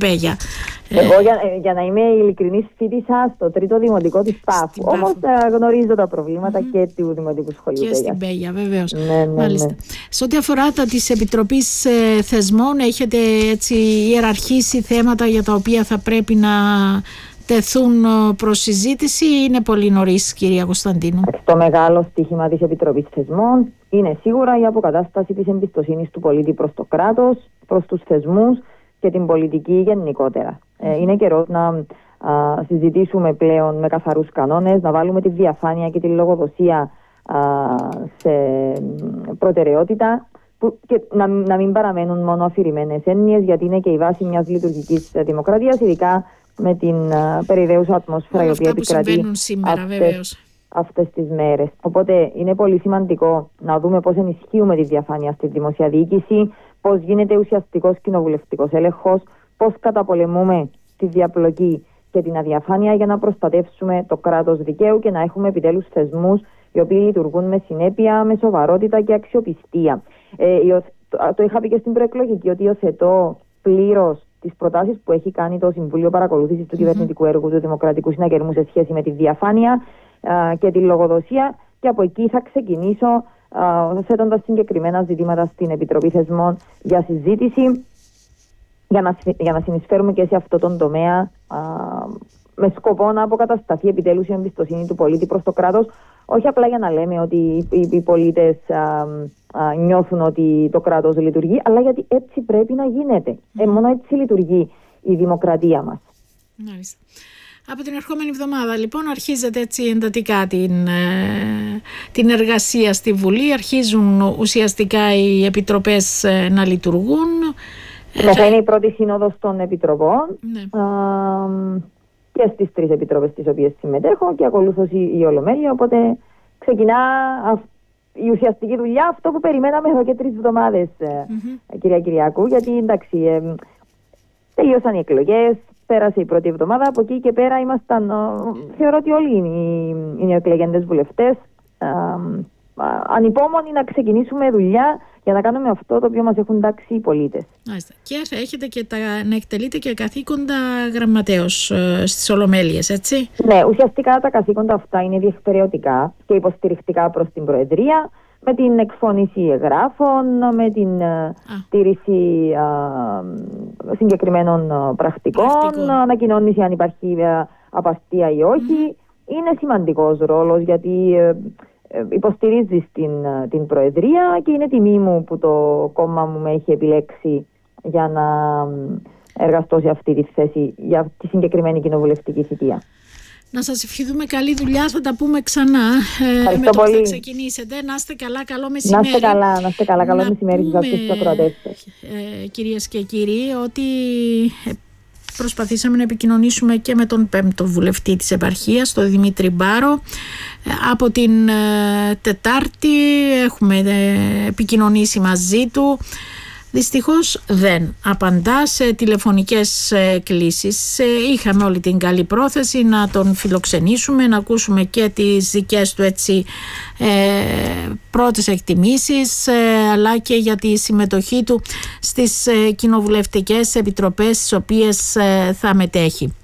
Μπέγια. Εγώ για να είμαι ειλικρινής φοιτήσα στο 3ο Δημοτικό της Πάφου. Όμως γνωρίζω τα προβλήματα και του Δημοτικού Σχολείου και στην Μπέγια, βεβαίως. Ναι. Σε ό,τι αφορά της Επιτροπής Θεσμών, έχετε έτσι ιεραρχήσει θέματα για τα οποία θα πρέπει να τεθούν προς συζήτηση ή είναι πολύ νωρίς, κυρία Κωνσταντίνου? Το μεγάλο στοίχημα της Επιτροπής Θεσμών είναι σίγουρα η αποκατάσταση της εμπιστοσύνης του πολίτη προς το κράτος, προς τους θεσμούς και την πολιτική γενικότερα. Είναι καιρός να συζητήσουμε πλέον με καθαρούς κανόνες, να βάλουμε τη διαφάνεια και τη λογοδοσία σε προτεραιότητα και να μην παραμένουν μόνο αφηρημένες έννοιες, γιατί είναι και η βάση μιας λειτουργικής δημοκρατίας, ειδικά με την περιραίουσα ατμόσφαιρα η οποία επικρατεί αυτές τις μέρες. Οπότε είναι πολύ σημαντικό να δούμε πώς ενισχύουμε τη διαφάνεια στη δημόσια διοίκηση, πώς γίνεται ουσιαστικός κοινοβουλευτικός έλεγχος, πώς καταπολεμούμε τη διαπλοκή και την αδιαφάνεια για να προστατεύσουμε το κράτος δικαίου και να έχουμε επιτέλους θεσμούς οι οποίοι λειτουργούν με συνέπεια, με σοβαρότητα και αξιοπιστία. Το είχα πει και στην προεκλογική ότι υιοθετώ πλήρως τις προτάσεις που έχει κάνει το Συμβούλιο Παρακολούθησης του Κυβερνητικού Έργου του Δημοκρατικού Συναγερμού σε σχέση με τη διαφάνεια και τη λογοδοσία, και από εκεί θα ξεκινήσω θέτοντας συγκεκριμένα ζητήματα στην Επιτροπή Θεσμών για συζήτηση, για να συνεισφέρουμε και σε αυτό τον τομέα με σκοπό να αποκατασταθεί επιτέλους η εμπιστοσύνη του πολίτη προς το κράτος, όχι απλά για να λέμε ότι οι πολίτες νιώθουν ότι το κράτος λειτουργεί, αλλά γιατί έτσι πρέπει να γίνεται. Μόνο έτσι λειτουργεί η δημοκρατία μας. Μάλιστα. Από την ερχόμενη εβδομάδα λοιπόν αρχίζεται έτσι εντατικά την εργασία στη Βουλή, αρχίζουν ουσιαστικά οι επιτροπές να λειτουργούν. Θα είναι η πρώτη σύνοδος των επιτροπών, και στις 3 επιτροπές στις οποίες συμμετέχω, και ακολούθως η Ολομέλεια, οπότε ξεκινά η ουσιαστική δουλειά, αυτό που περιμέναμε εδώ και 3 εβδομάδες, κυρία Κυριακού, γιατί εντάξει, τελείωσαν οι εκλογές, πέρασε η πρώτη εβδομάδα, από εκεί και πέρα θεωρώ ότι όλοι οι νεοεκλεγέντες βουλευτές ανυπόμονοι να ξεκινήσουμε δουλειά για να κάνουμε αυτό το οποίο μας έχουν τάξει οι πολίτες. Και θα έχετε και να εκτελείτε και καθήκοντα γραμματέως στις Ολομέλειες, έτσι? Ναι, ουσιαστικά τα καθήκοντα αυτά είναι διεκπεραιωτικά και υποστηρικτικά προς την Προεδρία, με την εκφώνηση εγγράφων, με την στήριξη συγκεκριμένων πρακτικών, ανακοινώνηση αν υπάρχει απαστία ή όχι. Είναι σημαντικός ρόλος, γιατί υποστηρίζει την Προεδρία και είναι τιμή μου που το κόμμα μου με έχει επιλέξει για να εργαστώ σε αυτή τη θέση για τη συγκεκριμένη κοινοβουλευτική θητεία. Να σας ευχηθούμε καλή δουλειά, θα τα πούμε ξανά. Ευχαριστώ πολύ. Θα ξεκινήσετε. Να είστε καλά, καλό μεσημέρι. Να είστε καλά, καλό μεσημέρι σας και στους ακροατές σας. Κυρίες και κύριοι, ότι προσπαθήσαμε να επικοινωνήσουμε και με τον 5ο βουλευτή της επαρχίας, τον Δημήτρη Μπάρο. Από την Τετάρτη έχουμε επικοινωνήσει μαζί του. Δυστυχώς δεν απαντά σε τηλεφωνικές κλήσεις. Είχαμε όλη την καλή πρόθεση να τον φιλοξενήσουμε, να ακούσουμε και τις δικές του έτσι πρώτες εκτιμήσεις, αλλά και για τη συμμετοχή του στις κοινοβουλευτικές επιτροπές στις οποίες θα μετέχει.